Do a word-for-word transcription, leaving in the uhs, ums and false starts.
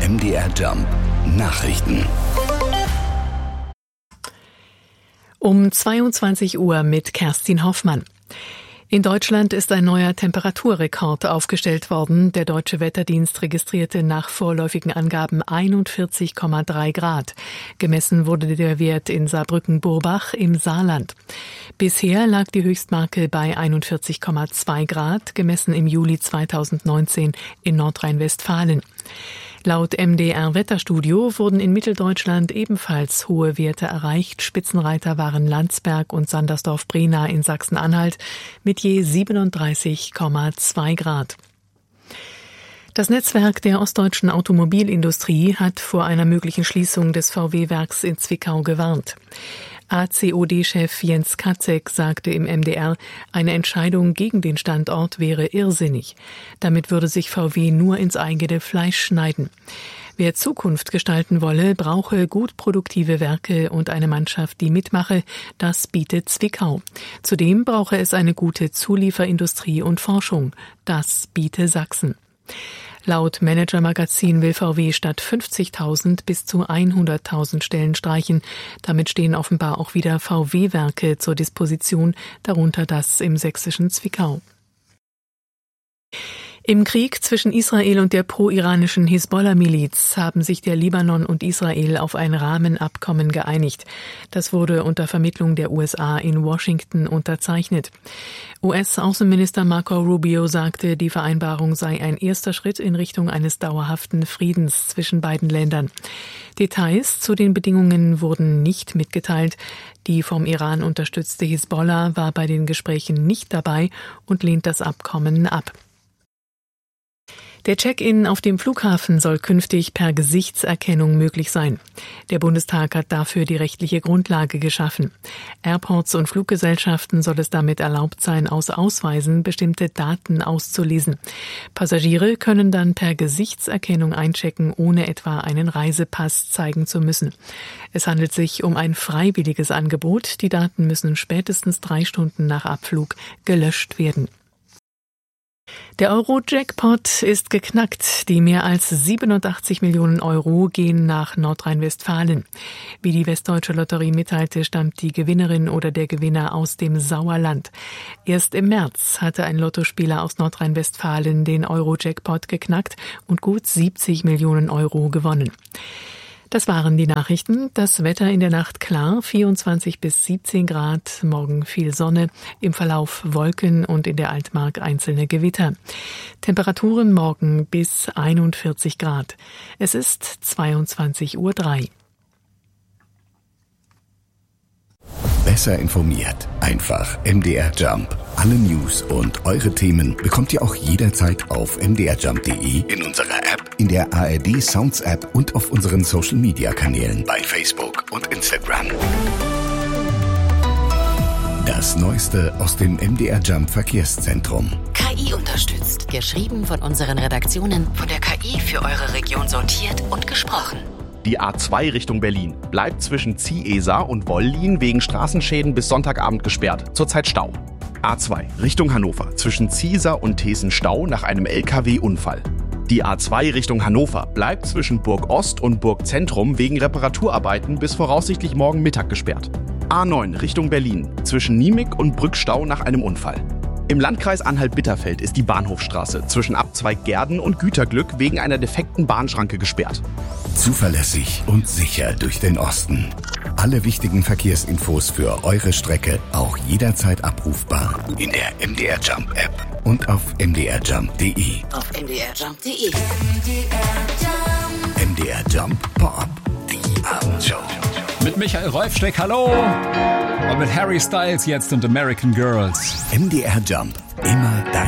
M D R Jump Nachrichten. Um zweiundzwanzig Uhr mit Kerstin Hoffmann. In Deutschland ist ein neuer Temperaturrekord aufgestellt worden. Der Deutsche Wetterdienst registrierte nach vorläufigen Angaben einundvierzig Komma drei Grad. Gemessen wurde der Wert in Saarbrücken-Burbach im Saarland. Bisher lag die Höchstmarke bei einundvierzig Komma zwei Grad, gemessen im Juli zweitausendneunzehn in Nordrhein-Westfalen. Laut M D R Wetterstudio wurden in Mitteldeutschland ebenfalls hohe Werte erreicht. Spitzenreiter waren Landsberg und Sandersdorf-Brena in Sachsen-Anhalt mit je siebenunddreißig Komma zwei Grad. Das Netzwerk der ostdeutschen Automobilindustrie hat vor einer möglichen Schließung des V W-Werks in Zwickau gewarnt. A C O D-Chef Jens Katzek sagte im M D R, eine Entscheidung gegen den Standort wäre irrsinnig. Damit würde sich V W nur ins eigene Fleisch schneiden. Wer Zukunft gestalten wolle, brauche gut produktive Werke und eine Mannschaft, die mitmache. Das bietet Zwickau. Zudem brauche es eine gute Zulieferindustrie und Forschung. Das biete Sachsen. Laut Manager Magazin will V W statt fünfzigtausend bis zu hunderttausend Stellen streichen. Damit stehen offenbar auch wieder V W-Werke zur Disposition, darunter das im sächsischen Zwickau. Im Krieg zwischen Israel und der pro-iranischen Hisbollah-Miliz haben sich der Libanon und Israel auf ein Rahmenabkommen geeinigt. Das wurde unter Vermittlung der U S A in Washington unterzeichnet. U S-Außenminister Marco Rubio sagte, die Vereinbarung sei ein erster Schritt in Richtung eines dauerhaften Friedens zwischen beiden Ländern. Details zu den Bedingungen wurden nicht mitgeteilt. Die vom Iran unterstützte Hisbollah war bei den Gesprächen nicht dabei und lehnt das Abkommen ab. Der Check-in auf dem Flughafen soll künftig per Gesichtserkennung möglich sein. Der Bundestag hat dafür die rechtliche Grundlage geschaffen. Airports und Fluggesellschaften soll es damit erlaubt sein, aus Ausweisen bestimmte Daten auszulesen. Passagiere können dann per Gesichtserkennung einchecken, ohne etwa einen Reisepass zeigen zu müssen. Es handelt sich um ein freiwilliges Angebot. Die Daten müssen spätestens drei Stunden nach Abflug gelöscht werden. Der Euro-Jackpot ist geknackt. Die mehr als siebenundachtzig Millionen Euro gehen nach Nordrhein-Westfalen. Wie die Westdeutsche Lotterie mitteilte, stammt die Gewinnerin oder der Gewinner aus dem Sauerland. Erst im März hatte ein Lottospieler aus Nordrhein-Westfalen den Euro-Jackpot geknackt und gut siebzig Millionen Euro gewonnen. Das waren die Nachrichten. Das Wetter in der Nacht klar, vierundzwanzig bis siebzehn Grad, morgen viel Sonne, im Verlauf Wolken und in der Altmark einzelne Gewitter. Temperaturen morgen bis einundvierzig Grad. Es ist zweiundzwanzig Uhr drei. Besser informiert. Einfach M D R Jump. Alle News und eure Themen bekommt ihr auch jederzeit auf m d r jump punkt d e, in unserer App, in der A R D Sounds App und auf unseren Social Media Kanälen bei Facebook und Instagram. Das Neueste aus dem M D R Jump Verkehrszentrum. K I unterstützt. Geschrieben von unseren Redaktionen, von der K I für eure Region sortiert und gesprochen. Die A zwei Richtung Berlin bleibt zwischen Ziehesar und Wollin wegen Straßenschäden bis Sonntagabend gesperrt. Zurzeit Stau. A zwei Richtung Hannover zwischen Ziehesar und Theesen Stau nach einem L K W-Unfall. Die A zwei Richtung Hannover bleibt zwischen Burg Ost und Burg Zentrum wegen Reparaturarbeiten bis voraussichtlich morgen Mittag gesperrt. A neun Richtung Berlin zwischen Niemig und Brückstau nach einem Unfall. Im Landkreis Anhalt-Bitterfeld ist die Bahnhofstraße zwischen Abzweig Gerden und Güterglück wegen einer defekten Bahnschranke gesperrt. Zuverlässig und sicher durch den Osten. Alle wichtigen Verkehrsinfos für eure Strecke auch jederzeit abrufbar in der M D R Jump App und auf m d r jump punkt d e. Auf m d r jump punkt d e. M D R Jump Pop, die Abendshow. Mit Michael Rolfsteck, hallo! Und mit Harry Styles jetzt und American Girls. M D R Jump, immer dein